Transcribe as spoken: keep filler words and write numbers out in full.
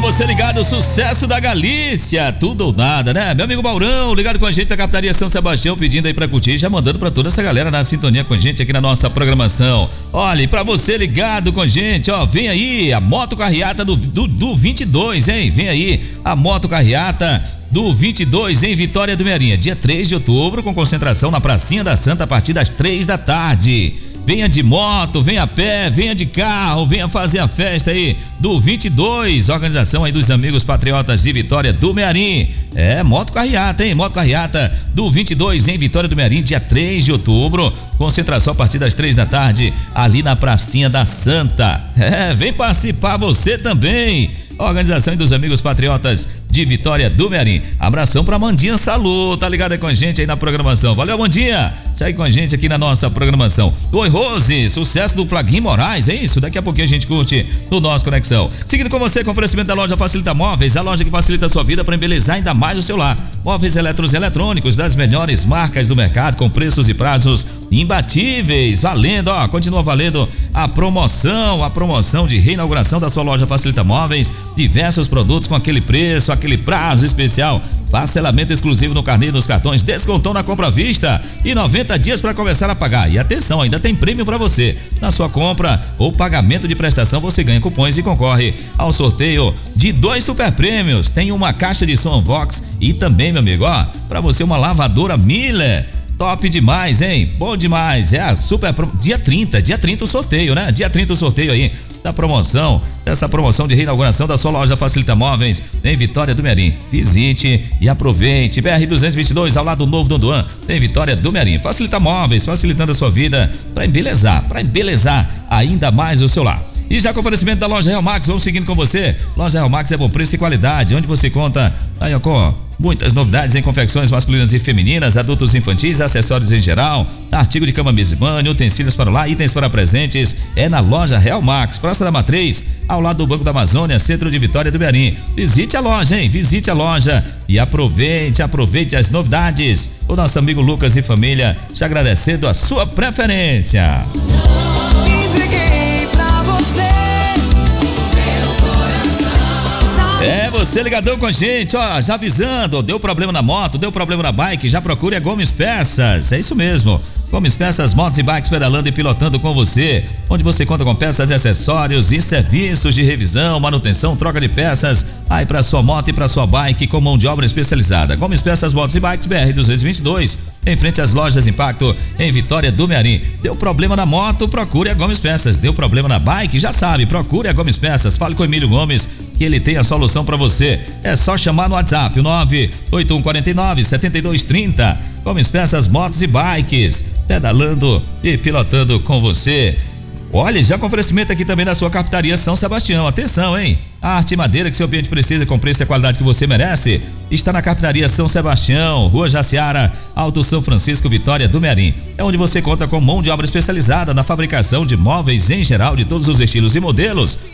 você ligado, sucesso da Galícia, tudo ou nada, né? Meu amigo Maurão, ligado com a gente da Capitaria São Sebastião, pedindo aí pra curtir, já mandando pra toda essa galera na sintonia com a gente aqui na nossa programação. Olha, e pra você ligado com a gente, ó, vem aí a moto carreata do, do, do vinte e dois, hein? Vem aí a moto carreata do vinte e dois em Vitória do Mearim, dia três de outubro, com concentração na Pracinha da Santa a partir das três da tarde. Venha de moto, venha a pé, venha de carro, venha fazer a festa aí do vinte e dois, organização aí dos amigos patriotas de Vitória do Mearim. É, moto carreata, hein? Moto carreata do vinte e dois em Vitória do Mearim, dia três de outubro, concentração a partir das três da tarde, ali na Pracinha da Santa. É, vem participar você também. Organização dos amigos patriotas de Vitória do Mearim. Abração pra Mandinha Salu, tá ligada com a gente aí na programação. Valeu, Mandinha! Segue com a gente aqui na nossa programação. Oi, Rose, sucesso do Flaguinho Moraes, é isso? Daqui a pouquinho a gente curte no nosso Conexão. Seguindo com você com oferecimento da loja Facilita Móveis, a loja que facilita a sua vida para embelezar ainda mais o seu lar. Móveis eletros e eletrônicos das melhores marcas do mercado, com preços e prazos imbatíveis. Valendo, ó, continua valendo a promoção, a promoção de reinauguração da sua loja Facilita Móveis. Diversos produtos com aquele preço, aquele prazo especial. Parcelamento exclusivo no carnê dos cartões, descontão na compra à vista e noventa dias para começar a pagar. E atenção, ainda tem prêmio para você. Na sua compra ou pagamento de prestação, você ganha cupons e concorre ao sorteio de dois super prêmios. Tem uma caixa de som Vox e também, meu amigo, ó, para você uma lavadora Miller. Top demais, hein? Bom demais. É a super pro... dia trinta, dia trinta o sorteio, né? Dia trinta o sorteio aí da promoção, dessa promoção de reinauguração da sua loja Facilita Móveis em Vitória do Mearim. Visite e aproveite. B R duzentos e vinte e dois, ao lado do Novo Dondoan, em Vitória do Mearim. Facilita Móveis, facilitando a sua vida para embelezar, para embelezar ainda mais o seu lar. E já com o oferecimento da loja Real Max, vamos seguindo com você. Loja Real Max é bom preço e qualidade, onde você conta aí, ó, com muitas novidades em confecções masculinas e femininas, adultos e infantis, acessórios em geral, artigo de cama, mesa e banho, utensílios para lá, itens para presentes. É na loja Real Max, Praça da Matriz, ao lado do Banco da Amazônia, centro de Vitória do Mearim. Visite a loja, hein? Visite a loja e aproveite, aproveite as novidades. O nosso amigo Lucas e família te agradecendo a sua preferência. É, você ligadão com a gente, ó, já avisando, deu problema na moto, deu problema na bike, já procure a Gomes Peças, é isso mesmo. Gomes Peças, motos e bikes pedalando e pilotando com você, onde você conta com peças e acessórios e serviços de revisão, manutenção, troca de peças, aí para sua moto e para sua bike com mão de obra especializada. Gomes Peças, motos e bikes, B R duzentos e vinte e dois, em frente às lojas Impacto, em Vitória do Mearim. Deu problema na moto, procure a Gomes Peças. Deu problema na bike, já sabe, procure a Gomes Peças. Fale com o Emílio Gomes, que ele tem a solução para você. É só chamar no WhatsApp, o nove oito um quatro nove sete dois três zero. Gomes Peças, motos e bikes, pedalando e pilotando com você. Olha, já com oferecimento aqui também da sua Capitaria São Sebastião. Atenção, hein? A arte e madeira que seu ambiente precisa, com preço e a qualidade que você merece, está na Capitaria São Sebastião, Rua Jaciara, Alto São Francisco, Vitória do Mearim. É onde você conta com mão de obra especializada na fabricação de móveis em geral, de todos os estilos e modelos.